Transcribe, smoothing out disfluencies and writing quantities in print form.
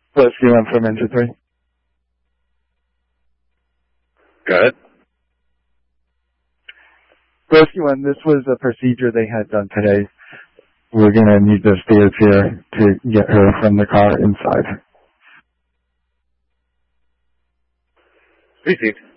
Rescue 1 from engine 3. Go ahead. Rescue 1, this was a procedure they had done today. We're going to need the stairs here to get her from the car inside. Received.